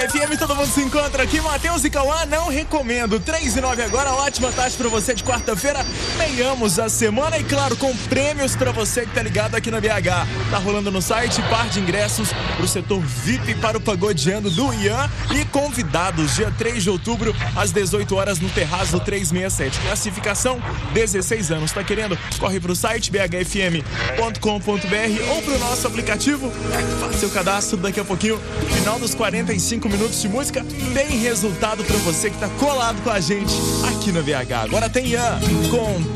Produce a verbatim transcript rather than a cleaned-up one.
F M, todo mundo se encontra aqui. Matheus e Cauã, não recomendo. três e nove agora, ótima tarde pra você de quarta-feira. Meiamos a semana e, claro, com prêmios pra você que tá ligado aqui na B H. Tá rolando no site par de ingressos pro setor V I P para o Pagodeando do Ian e convidados dia três de outubro às dezoito horas no Terraço trezentos e sessenta e sete. Classificação dezesseis anos. Tá querendo? Corre pro site b h f m ponto com ponto b r ou pro nosso aplicativo. Faça seu cadastro daqui a pouquinho. Final dos quarenta e cinco minutos de música, tem resultado pra você que tá colado com a gente aqui na B H. Agora tem Ian com